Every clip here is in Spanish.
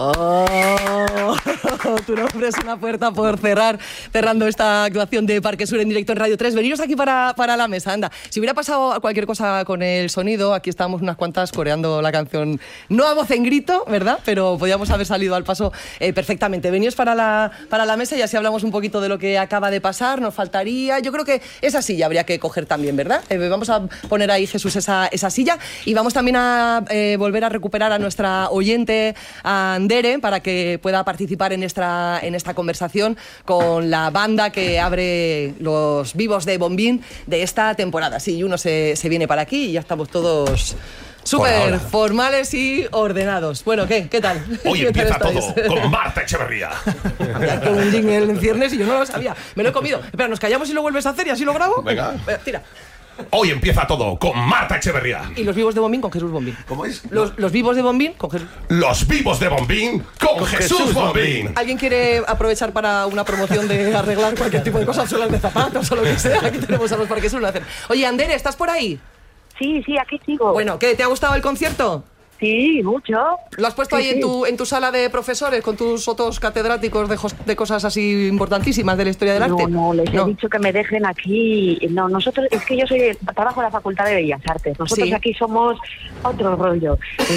Oh, tu nombre es una puerta por cerrar, cerrando esta actuación de Parque Sur en directo en Radio 3. Veniros aquí para la mesa, anda. Si hubiera pasado cualquier cosa con el sonido, aquí estábamos unas cuantas coreando la canción, no a voz en grito, ¿verdad? Pero podíamos haber salido al paso perfectamente. Veníos para la mesa y así hablamos un poquito de lo que acaba de pasar. Nos faltaría, yo creo que esa silla habría que coger también, ¿verdad? Vamos a poner ahí, Jesús, esa silla, y vamos también a volver a recuperar a nuestra oyente, a Andere, para que pueda participar en esta conversación con la banda que abre los Vivos de Bombín de esta temporada. Sí, y uno se viene para aquí y ya estamos todos súper formales y ordenados. Bueno, ¿qué tal? Hoy empieza todo con Marta Echeverría. Había con un jingle en ciernes y yo no lo sabía. Me lo he comido. Espera, ¿nos callamos y lo vuelves a hacer y así lo grabo? Venga. Tira. Hoy empieza todo con Marta Echeverría. Y los Vivos de Bombín con Jesús Bombín. ¿Cómo es? Los Vivos de Bombín con Jesús. Los Vivos de Bombín con Jesús Bombín. ¿Alguien quiere aprovechar para una promoción de arreglar cualquier tipo de cosas, suelas de zapatos o lo que sea? Aquí tenemos a los Parques Sur. Oye, Andere, ¿estás por ahí? Sí, aquí sigo. Bueno, ¿qué? ¿Te ha gustado el concierto? Sí, mucho. ¿Lo has puesto ahí en tu sala de profesores con tus otros catedráticos de cosas así importantísimas de la historia del arte? No, les he dicho que me dejen aquí. No, nosotros, es que yo trabajo en la Facultad de Bellas Artes. Nosotros aquí somos otro rollo.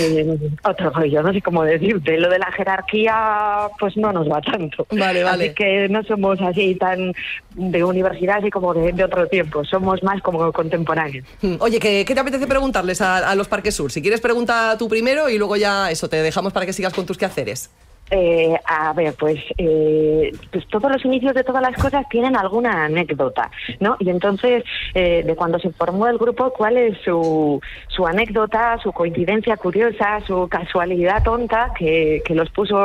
No sé cómo decirte. Lo de la jerarquía, pues no nos va tanto. Vale. Así que no somos así tan de universidad, así como de otro tiempo. Somos más como contemporáneos. Oye, ¿qué te apetece preguntarles a los Parques Sur? Si quieres, pregunta tú primero y luego ya eso, te dejamos para que sigas con tus quehaceres. A ver, pues todos los inicios de todas las cosas tienen alguna anécdota, ¿no? Y entonces, de cuando se formó el grupo, ¿cuál es su anécdota, su coincidencia curiosa, su casualidad tonta que los puso